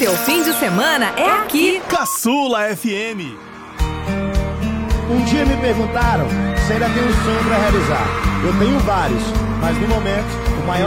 seu fim de semana é aqui. Caçula FM. Um dia me perguntaram se ainda tenho um sonho para realizar. Eu tenho vários, mas no momento, o maior